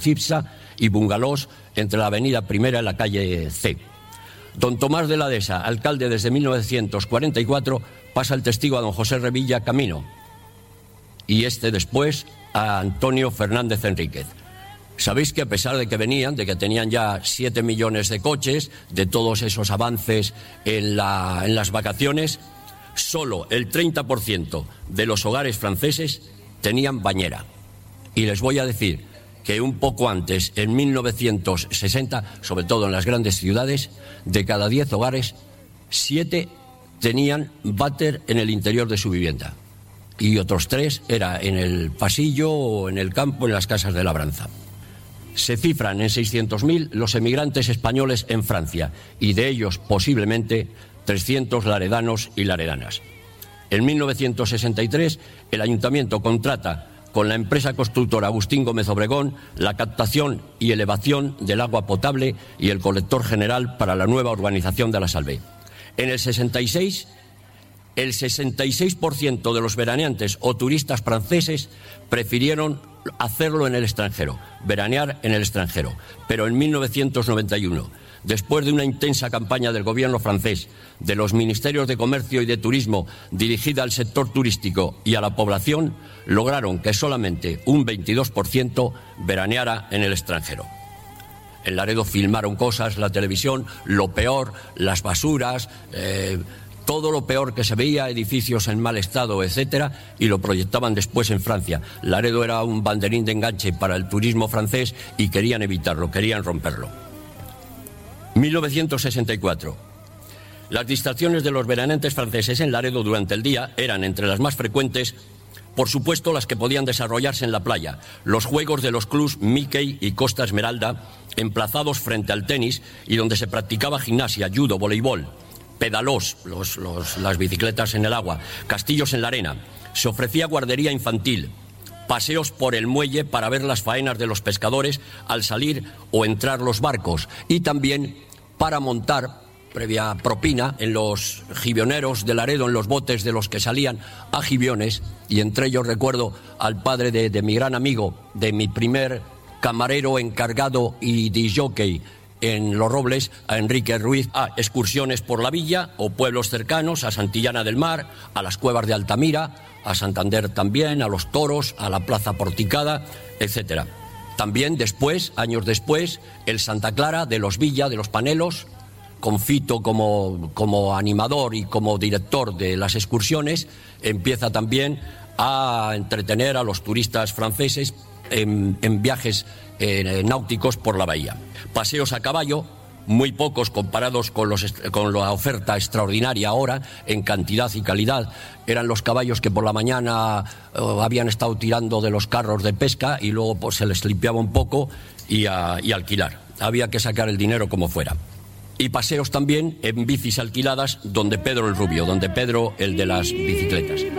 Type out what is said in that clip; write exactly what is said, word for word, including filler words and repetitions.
Cipsa y bungalows entre la avenida Primera y la calle C. Don Tomás de la Dehesa, alcalde desde mil novecientos cuarenta y cuatro, pasa el testigo a don José Revilla Camino y este después a Antonio Fernández Enríquez. Sabéis que a pesar de que venían, de que tenían ya siete millones de coches, de todos esos avances en, la, en las vacaciones, solo el treinta por ciento de los hogares franceses tenían bañera. Y les voy a decir que un poco antes, en mil novecientos sesenta, sobre todo en las grandes ciudades, de cada diez hogares, siete tenían váter en el interior de su vivienda. Y otros tres era en el pasillo o en el campo, en las casas de labranza. Se cifran en seiscientos mil los emigrantes españoles en Francia y de ellos posiblemente trescientos laredanos y laredanas. En mil novecientos sesenta y tres el ayuntamiento contrata con la empresa constructora Agustín Gómez Obregón la captación y elevación del agua potable y el colector general para la nueva urbanización de La Salvé. En el sesenta y seis el sesenta y seis por ciento de los veraneantes o turistas franceses prefirieron hacerlo en el extranjero, veranear en el extranjero. Pero en mil novecientos noventa y uno, después de una intensa campaña del gobierno francés, de los ministerios de Comercio y de Turismo dirigida al sector turístico y a la población, lograron que solamente un veintidós por ciento veraneara en el extranjero. En Laredo filmaron cosas, la televisión, lo peor, las basuras, eh, todo lo peor que se veía, edificios en mal estado, etcétera, y lo proyectaban después en Francia. Laredo era un banderín de enganche para el turismo francés y querían evitarlo, querían romperlo. mil novecientos sesenta y cuatro. Las distracciones de los veraneantes franceses en Laredo durante el día eran entre las más frecuentes, por supuesto, las que podían desarrollarse en la playa, los juegos de los clubs Mickey y Costa Esmeralda, emplazados frente al tenis y donde se practicaba gimnasia, judo, voleibol, pedalós, los, los, las bicicletas en el agua, castillos en la arena. Se ofrecía guardería infantil, paseos por el muelle para ver las faenas de los pescadores al salir o entrar los barcos y también para montar, previa propina, en los gibioneros de Laredo, en los botes de los que salían a gibiones, y entre ellos recuerdo al padre de, de mi gran amigo, de mi primer camarero encargado y disjockey en Los Robles, a Enrique Ruiz, a excursiones por la villa o pueblos cercanos, a Santillana del Mar, a las cuevas de Altamira, a Santander también, a los toros, a la Plaza Porticada, etcétera. También después, años después, el Santa Clara de los Villa, de los Panelos, con Fito como, como animador y como director de las excursiones, empieza también a entretener a los turistas franceses en, en viajes eh, náuticos por la bahía. Paseos a caballo, muy pocos comparados con, los, con la oferta extraordinaria ahora en cantidad y calidad. Eran los caballos que por la mañana eh, habían estado tirando de los carros de pesca y luego pues, se les limpiaba un poco y, a, y alquilar. Había que sacar el dinero como fuera. Y paseos también en bicis alquiladas donde Pedro el Rubio, donde Pedro el de las bicicletas.